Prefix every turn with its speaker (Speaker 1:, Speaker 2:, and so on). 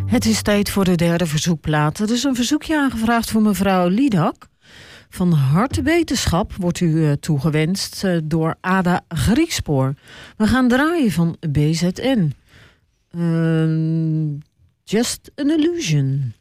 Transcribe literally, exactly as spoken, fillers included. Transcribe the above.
Speaker 1: Het is tijd voor de derde verzoekplaat. Er is een verzoekje aangevraagd voor mevrouw Liedak. Van harte wetenschap wordt u uh, toegewenst uh, door Ada Griekspoor. We gaan draaien van B Z N. Uh, Just an Illusion.